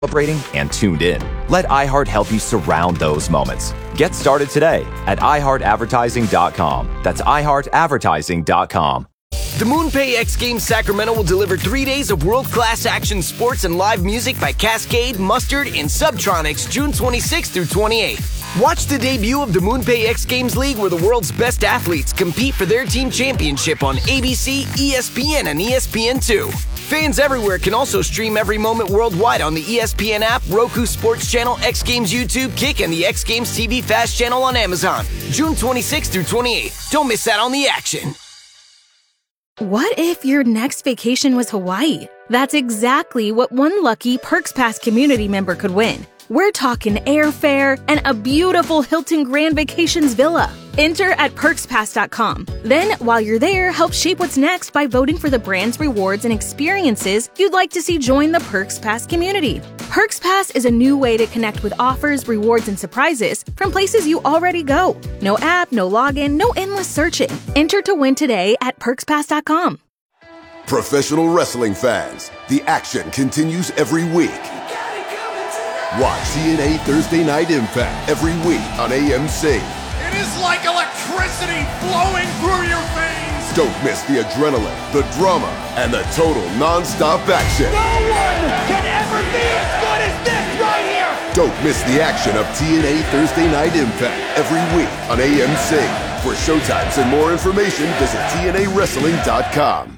celebrating and tuned in. Let iHeart help you surround those moments. Get started today at iHeartAdvertising.com. That's iHeartAdvertising.com. The MoonPay X Games Sacramento will deliver 3 days of world-class action sports and live music by Cascade, Mustard, and Subtronics June 26th through 28th. Watch the debut of the MoonPay X Games League where the world's best athletes compete for their team championship on ABC, ESPN, and ESPN2. Fans everywhere can also stream every moment worldwide on the ESPN app, Roku Sports Channel, X Games YouTube, Kick, and the X Games TV Fast Channel on Amazon. June 26th through 28th. Don't miss out on the action. What if your next vacation was Hawaii? That's exactly what one lucky Perks Pass community member could win. We're talking airfare and a beautiful Hilton Grand Vacations villa. Enter at perkspass.com. Then, while you're there, help shape what's next by voting for the brands, rewards, and experiences you'd like to see join the Perks Pass community. Perks Pass is a new way to connect with offers, rewards, and surprises from places you already go. No app, no login, no endless searching. Enter to win today at perkspass.com. Professional wrestling fans, the action continues every week. Watch TNA Thursday Night Impact every week on AMC. It is like electricity flowing through your veins. Don't miss the adrenaline, the drama, and the total non-stop action. No one can ever be as good as this right here. Don't miss the action of TNA Thursday Night Impact every week on AMC. For showtimes and more information, visit TNAWrestling.com.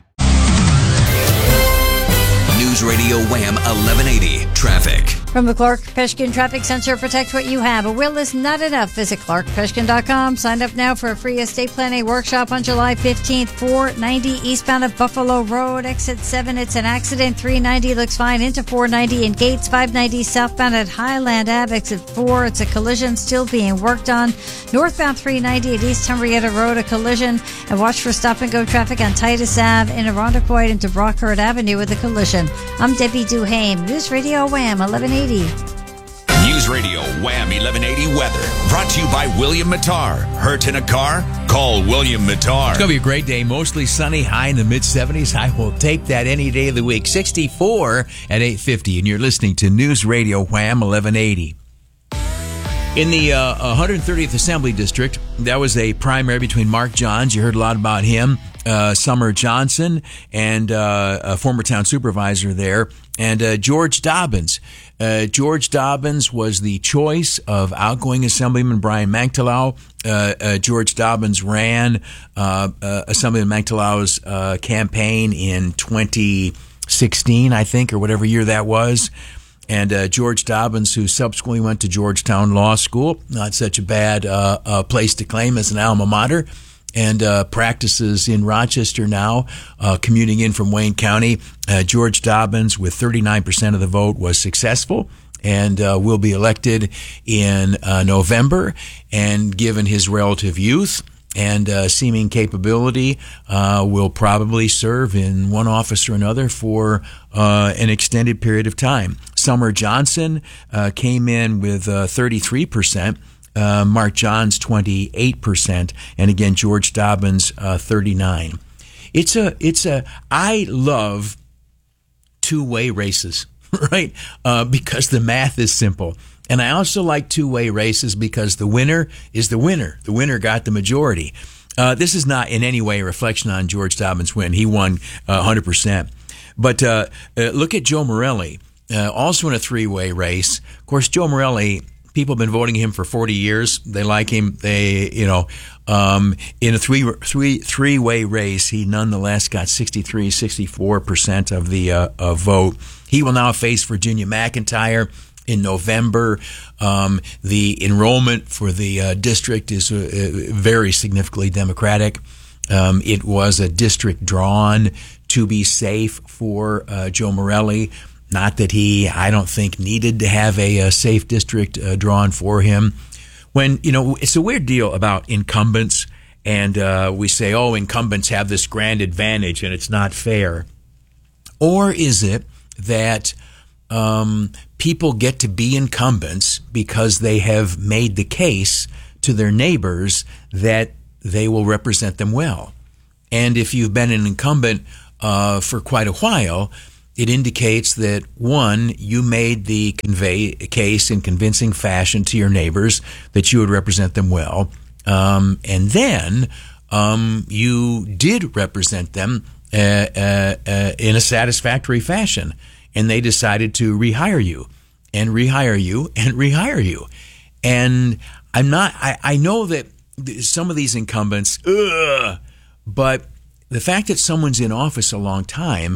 News Radio Wham 1180 Traffic. From the Clark Peshkin Traffic Center, protect what you have. A will is not enough. Visit clarkpeshkin.com. Sign up now for a free estate planning workshop on July 15th. 490 eastbound of Buffalo Road, exit 7. It's an accident. 390 looks fine into 490 in Gates. 590 southbound at Highland Ave, exit 4. It's a collision still being worked on. Northbound 390 at East Henrietta Road, a collision. And watch for stop-and-go traffic on Titus Ave in Irondequoit into Brockhart Avenue with a collision. I'm Debbie Duhame. News Radio Wham 1180. News Radio Wham 1180 weather. Brought to you by William Mattar. Hurt in a car? Call William Mattar. It's going to be a great day. Mostly sunny, high in the mid-70s. I will take that any day of the week. 64 at 8:50. And you're listening to News Radio Wham 1180. In the 130th Assembly District, that was a primary between Mark Johns. You heard a lot about him. Summer Johnson and a former town supervisor there, and George Dobbins. George Dobbins was the choice of outgoing Assemblyman Brian Manchtelau. George Dobbins ran Assemblyman Manchelau's campaign in 2016, I think, or whatever year that was. And George Dobbins, who subsequently went to Georgetown Law School, not such a bad place to claim as an alma mater, and practices in Rochester now, commuting in from Wayne County. George Dobbins, with 39% of the vote, was successful and will be elected in November. And given his relative youth and seeming capability, will probably serve in one office or another for an extended period of time. Summer Johnson came in with 33%. Mark Johns 28%, and again George Dobbins 39%. I love two-way races, right? Because the math is simple. And I also like two-way races because the winner is the winner. The winner got the majority. This is not in any way a reflection on George Dobbins' win. He won 100%. But look at Joe Morelli, also in a three-way race. Of course, Joe Morelli, people have been voting him for 40 years. They like him. In a three-way race, he nonetheless got 64% of the vote. He will now face Virginia McIntyre in November. The enrollment for the district is very significantly Democratic. It was a district drawn to be safe for Joe Morelli. Not that he, I don't think, needed to have a safe district drawn for him. When, it's a weird deal about incumbents, and we say, incumbents have this grand advantage and it's not fair. Or is it that people get to be incumbents because they have made the case to their neighbors that they will represent them well? And if you've been an incumbent for quite a while, it indicates that, one, you made the case in convincing fashion to your neighbors that you would represent them well. And then you did represent them in a satisfactory fashion. And they decided to rehire you and rehire you and rehire you. And I know that some of these incumbents, but the fact that someone's in office a long time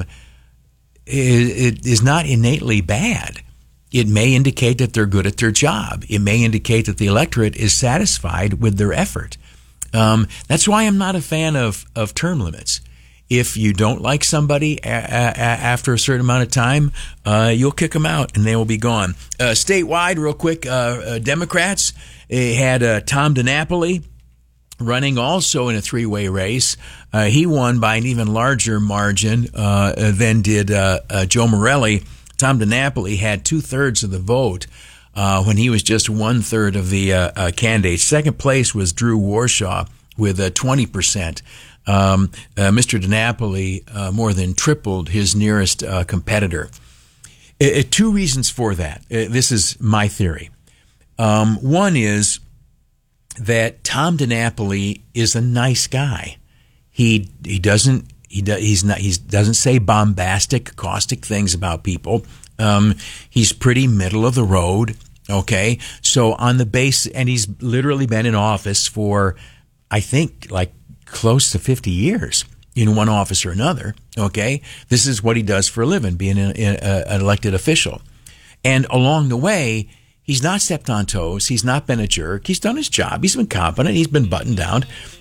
is not innately bad. It may indicate that they're good at their job. It may indicate that the electorate is satisfied with their effort. That's why I'm not a fan of term limits. If you don't like somebody after a certain amount of time, you'll kick them out and they will be gone. Statewide, real quick, Democrats had Tom DiNapoli running also in a three-way race. He won by an even larger margin than did Joe Morelli. Tom DiNapoli had 2/3 of the vote when he was just 1/3 of the candidates. Second place was Drew Warshaw with 20%. Mr. DiNapoli more than tripled his nearest competitor. Two reasons for that. This is my theory. One is that Tom DiNapoli is a nice guy. He doesn't say bombastic, caustic things about people. He's pretty middle of the road. Okay, so on the base, and he's literally been in office for, I think, like close to 50 years in one office or another. Okay, this is what he does for a living, being an elected official. And along the way, he's not stepped on toes. He's not been a jerk. He's done his job. He's been competent. He's been buttoned down.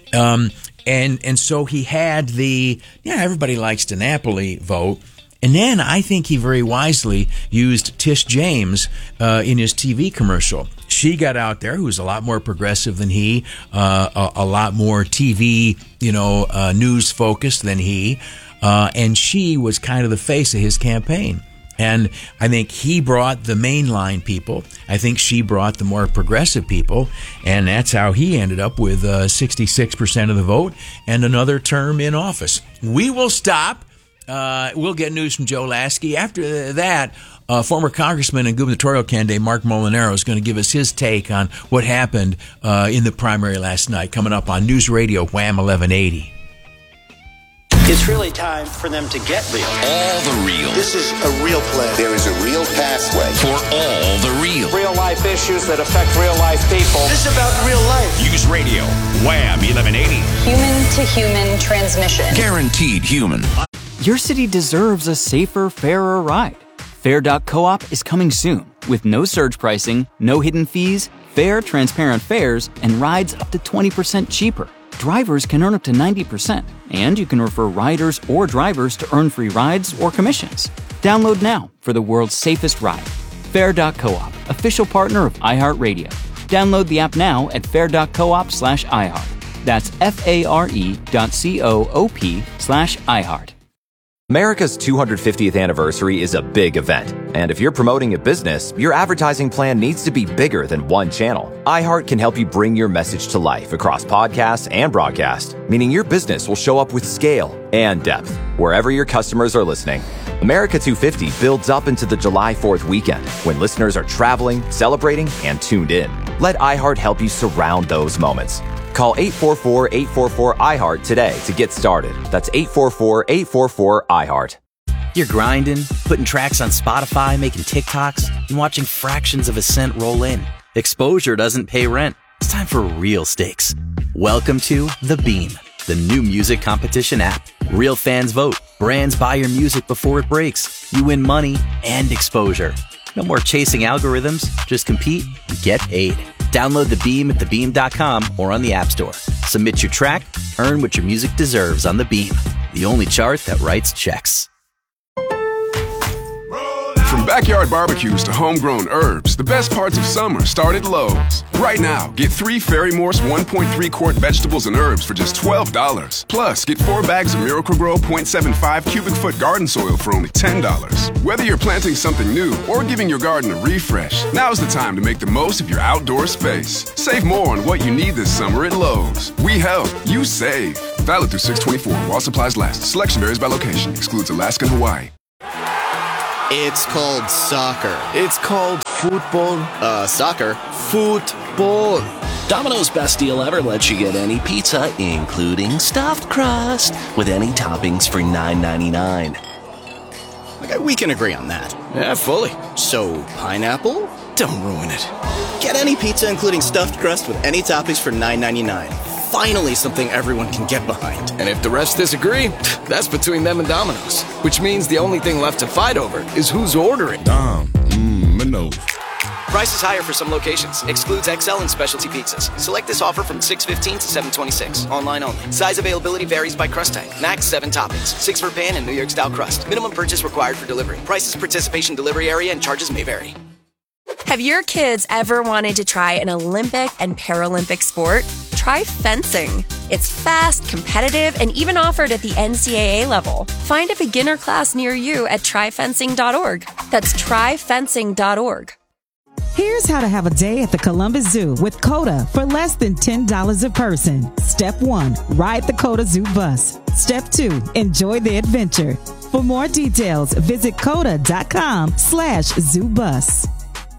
And so he had the, everybody likes DiNapoli vote. And then I think he very wisely used Tish James in his TV commercial. She got out there, who's a lot more progressive than he, a lot more TV, news focused than he, and she was kind of the face of his campaign. And I think he brought the mainline people. I think she brought the more progressive people. And that's how he ended up with 66% of the vote and another term in office. We will stop. We'll get news from Joe Lasky. After that, former congressman and gubernatorial candidate Mark Molinaro is going to give us his take on what happened in the primary last night, coming up on News Radio Wham 1180. It's really time for them to get real. All the real. This is a real plan. There is a real pathway. For all the real. Real life issues that affect real life people. This is about real life. News Radio Wham 1180. Human to human transmission. Guaranteed human. Your city deserves a safer, fairer ride. Fair.coop is coming soon with no surge pricing, no hidden fees, fair, transparent fares, and rides up to 20% cheaper. Drivers can earn up to 90%, and you can refer riders or drivers to earn free rides or commissions. Download now for the world's safest ride. Fair.coop, official partner of iHeartRadio. Download the app now at fair.coop/iHeart. That's FARE.coop/iHeart. America's 250th anniversary is a big event, and if you're promoting a business, your advertising plan needs to be bigger than one channel. iHeart can help you bring your message to life across podcasts and broadcast, meaning your business will show up with scale and depth wherever your customers are listening. America 250 builds up into the July 4th weekend when listeners are traveling, celebrating, and tuned in. Let iHeart help you surround those moments. Call 844-844-iHeart today to get started. That's 844-844-iHeart. You're grinding, putting tracks on Spotify, making TikToks, and watching fractions of a cent roll in. Exposure doesn't pay rent. It's time for real stakes. Welcome to The Beam, the new music competition app. Real fans vote. Brands buy your music before it breaks. You win money and exposure. No more chasing algorithms. Just compete and get paid. Download The Beam at thebeam.com or on the App Store. Submit your track, earn what your music deserves on The Beam, the only chart that writes checks. From backyard barbecues to homegrown herbs, the best parts of summer start at Lowe's. Right now, get 3 Ferry Morse 1.3 quart vegetables and herbs for just $12. Plus, get 4 bags of Miracle-Gro 0.75 cubic foot garden soil for only $10. Whether you're planting something new or giving your garden a refresh, now's the time to make the most of your outdoor space. Save more on what you need this summer at Lowe's. We help, you save. Valid through 6/24 while supplies last. Selection varies by location. Excludes Alaska and Hawaii. It's called soccer. It's called football. Soccer. Football. Domino's best deal ever lets you get any pizza, including stuffed crust, with any toppings for $9.99. Okay, we can agree on that. Yeah, fully. So, pineapple? Don't ruin it. Get any pizza, including stuffed crust, with any toppings for $9.99. Finally, something everyone can get behind. And if the rest disagree, that's between them and Domino's. Which means the only thing left to fight over is who's ordering. Domino's. Prices higher for some locations. Excludes XL and specialty pizzas. Select this offer from 6/15 to 7/26. Online only. Size availability varies by crust type. Max 7 toppings. 6 for pan and New York style crust. Minimum purchase required for delivery. Prices, participation, delivery area, and charges may vary. Have your kids ever wanted to try an Olympic and Paralympic sport? Try fencing. It's fast, competitive, and even offered at the NCAA level. Find a beginner class near you at tryfencing.org. That's tryfencing.org. Here's how to have a day at the Columbus Zoo with COTA for less than $10 a person. Step 1, ride the COTA Zoo bus. Step 2, enjoy the adventure. For more details, visit COTA.com/zoobus.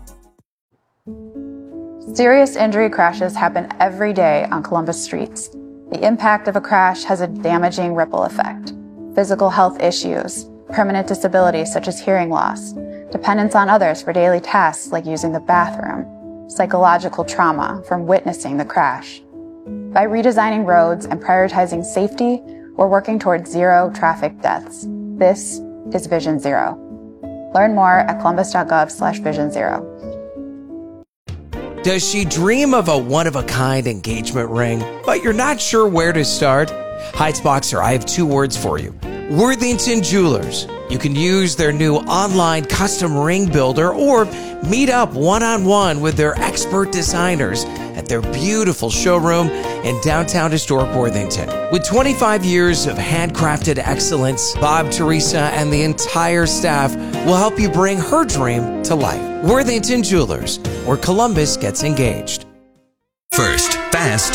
Serious injury crashes happen every day on Columbus streets. The impact of a crash has a damaging ripple effect. Physical health issues, permanent disabilities such as hearing loss, dependence on others for daily tasks like using the bathroom, psychological trauma from witnessing the crash. By redesigning roads and prioritizing safety, we're working towards zero traffic deaths. This is Vision Zero. Learn more at columbus.gov/Vision Zero. Does she dream of a one-of-a-kind engagement ring, but you're not sure where to start? Heights Boxer, I have 2 words for you. Worthington Jewelers. You can use their new online custom ring builder or meet up one-on-one with their expert designers at their beautiful showroom in downtown historic Worthington. With 25 years of handcrafted excellence, Bob, Teresa, and the entire staff will help you bring her dream to life. Worthington Jewelers, where Columbus gets engaged. First, fast,